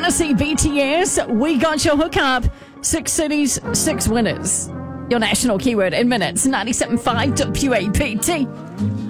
Want to see BTS? We got your hookup. 6 cities, 6 winners. Your national keyword in minutes. 97.5 WAPT.